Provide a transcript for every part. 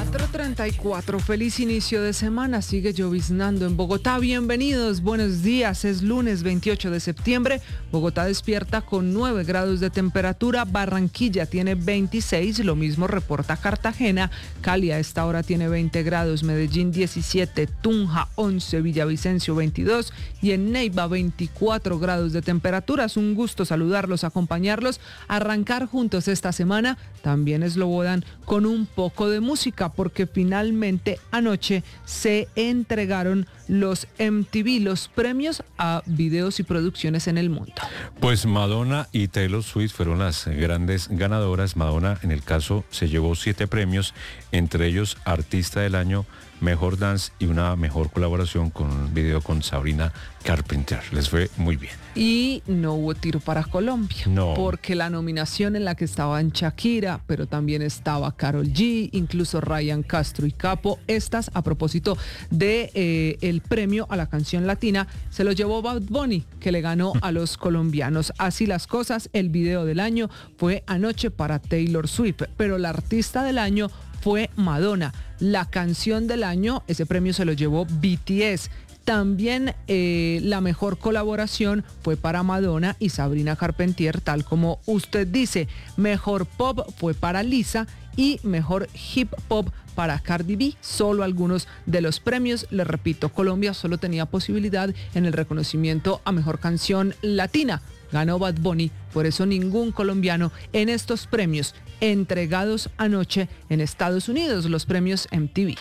4:34, feliz inicio de semana, sigue lloviznando en Bogotá, bienvenidos, buenos días, es lunes 28 de septiembre, Bogotá despierta con 9 grados de temperatura, Barranquilla tiene 26, lo mismo reporta Cartagena, Cali a esta hora tiene 20 grados, Medellín 17, Tunja 11, Villavicencio 22 y en Neiva 24 grados de temperatura. Es un gusto saludarlos, acompañarlos, arrancar juntos esta semana, también eslobodan con un poco de música, porque finalmente anoche se entregaron los MTV, los premios a videos y producciones en el mundo. Pues Madonna y Taylor Swift fueron las grandes ganadoras. Madonna, en el caso, se llevó 7 premios, entre ellos Artista del Año, Mejor Dance y una mejor colaboración con un video con Sabrina Carpenter. Les fue muy bien. Y no hubo tiro para Colombia, no, porque la nominación en la que estaban Shakira, pero también estaba Karol G, incluso Ryan Castro y Capo, estas a propósito de el premio a la canción latina, se lo llevó Bad Bunny, que le ganó a los colombianos. Así las cosas, el video del año fue anoche para Taylor Swift, pero la artista del año fue Madonna. La canción del año, ese premio se lo llevó BTS. También la mejor colaboración fue para Madonna y Sabrina Carpenter, tal como usted dice. Mejor pop fue para Lisa y mejor hip hop para Cardi B. Solo algunos de los premios. Les repito, Colombia solo tenía posibilidad en el reconocimiento a mejor canción latina. Ganó Bad Bunny, por eso ningún colombiano en estos premios entregados anoche en Estados Unidos, los premios MTV.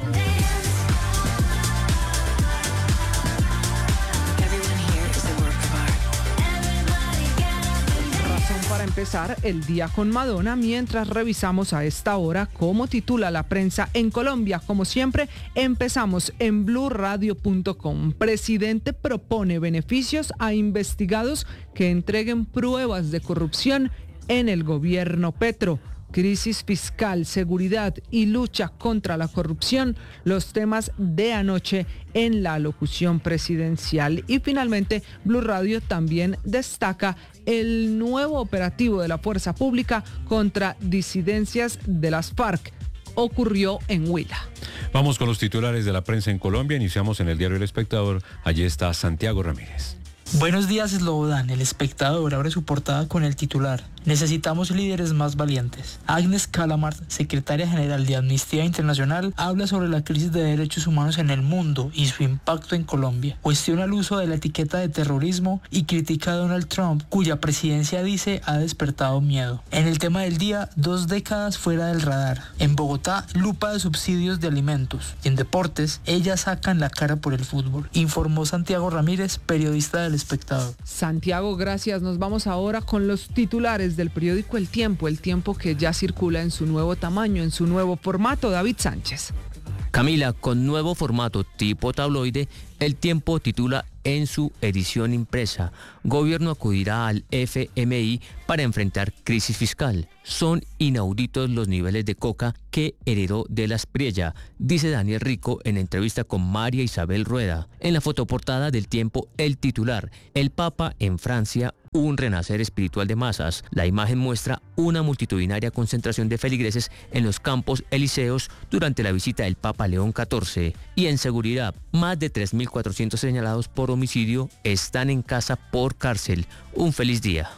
Para empezar el día con Madonna, mientras revisamos a esta hora cómo titula la prensa en Colombia. Como siempre, empezamos en blurradio.com. Presidente propone beneficios a investigados que entreguen pruebas de corrupción en el gobierno Petro. Crisis fiscal, seguridad y lucha contra la corrupción, los temas de anoche en la alocución presidencial. Y finalmente, Blue Radio también destaca el nuevo operativo de la fuerza pública contra disidencias de las FARC. Ocurrió en Huila. Vamos con los titulares de la prensa en Colombia. Iniciamos en el diario El Espectador. Allí está Santiago Ramírez. Buenos días, Slobodan. El Espectador abre su portada con el titular: necesitamos líderes más valientes. Agnes Kalamard, secretaria general de Amnistía Internacional, habla sobre la crisis de derechos humanos en el mundo y su impacto en Colombia. Cuestiona el uso de la etiqueta de terrorismo y critica a Donald Trump, cuya presidencia dice ha despertado miedo. En el tema del día, 2 décadas fuera del radar. En Bogotá, lupa de subsidios de alimentos. Y en deportes, ellas sacan la cara por el fútbol. Informó Santiago Ramírez, periodista del Espectador. Santiago, gracias. Nos vamos ahora con los titulares del periódico El Tiempo que ya circula en su nuevo tamaño, en su nuevo formato. David Sánchez. Camila, con nuevo formato tipo tabloide, El Tiempo titula en su edición impresa: Gobierno acudirá al FMI para enfrentar crisis fiscal. Son inauditos los niveles de coca que heredó de la Aspriella, dice Daniel Rico en entrevista con María Isabel Rueda. En la fotoportada del Tiempo, el titular: El Papa en Francia, un renacer espiritual de masas. La imagen muestra una multitudinaria concentración de feligreses en los Campos Elíseos durante la visita del Papa León XIV. Y en seguridad, más de 3.400 señalados por homicidio están en casa por cárcel. Un feliz día.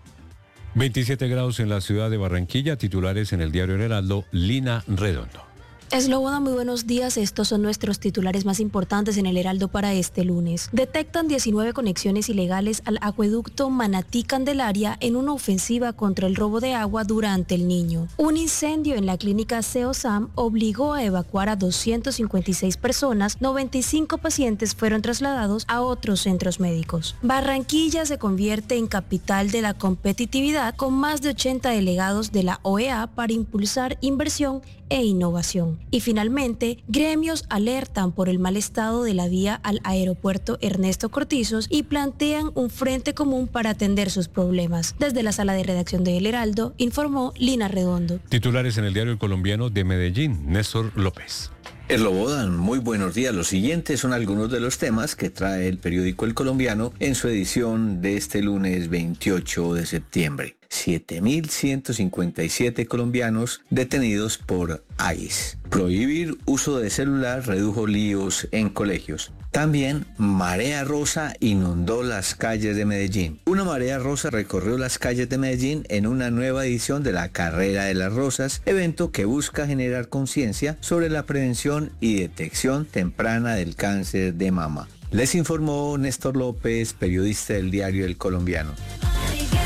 27 grados en la ciudad de Barranquilla. Titulares en el diario El Heraldo, Lina Redondo. Slobodan, muy buenos días. Estos son nuestros titulares más importantes en el Heraldo para este lunes. Detectan 19 conexiones ilegales al acueducto Manatí-Candelaria en una ofensiva contra el robo de agua durante el Niño. Un incendio en la clínica CEOSAM obligó a evacuar a 256 personas. 95 pacientes fueron trasladados a otros centros médicos. Barranquilla se convierte en capital de la competitividad con más de 80 delegados de la OEA para impulsar inversión e innovación. Y finalmente, gremios alertan por el mal estado de la vía al aeropuerto Ernesto Cortizos y plantean un frente común para atender sus problemas. Desde la sala de redacción de El Heraldo, informó Lina Redondo. Titulares en el diario El Colombiano de Medellín, Néstor López. Slobodan, muy buenos días. Los siguientes son algunos de los temas que trae el periódico El Colombiano en su edición de este lunes 28 de septiembre. 7.157 colombianos detenidos por ICE. Prohibir uso de celular redujo líos en colegios. También marea rosa inundó las calles de Medellín. Una marea rosa recorrió las calles de Medellín en una nueva edición de la Carrera de las Rosas, evento que busca generar conciencia sobre la prevención y detección temprana del cáncer de mama. Les informó Néstor López, periodista del diario El Colombiano.